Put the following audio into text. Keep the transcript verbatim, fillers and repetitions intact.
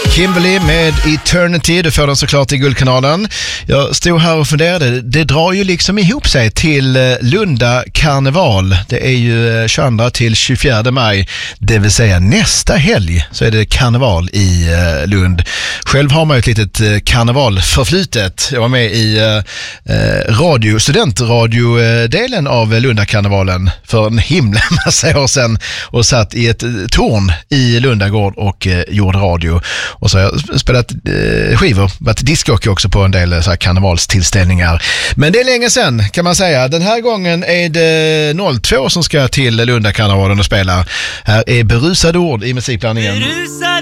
Kimberly med Eternity, du får den såklart i Guldkanalen. Jag stod här och funderade, det drar ju liksom ihop sig till Lunda karneval. Det är ju tjugoandra till tjugofjärde maj, det vill säga nästa helg så är det karneval i Lund. Själv har man ju ett litet karnevalförflutet. Jag var med i eh, radio, studentradiodelen av Lundakarnevalen för en himla massa år sedan och satt i ett torn i Lundagård och eh, gjorde radio. Och så har jag spelat eh, skivor, varit discjockey också på en del så här karnevalstillställningar. Men det är länge sedan kan man säga. Den här gången är det noll två som ska till Lundakarnevalen och spela. Här är Berusade ord i musikblandningen.